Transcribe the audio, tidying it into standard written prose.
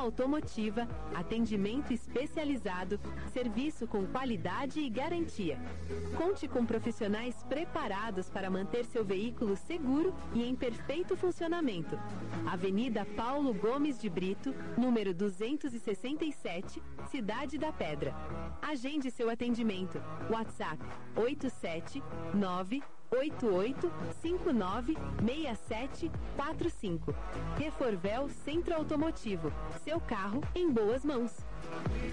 automotiva, atendimento especializado, serviço com qualidade e garantia. Conte com profissionais preparados para manter seu veículo seguro e em perfeito funcionamento. Avenida Paulo Gomes de Brito, número 267, Cidade da Pedra. Agende seu atendimento. WhatsApp 87988596745. Reforvel Centro Automotivo. Seu carro em boas mãos.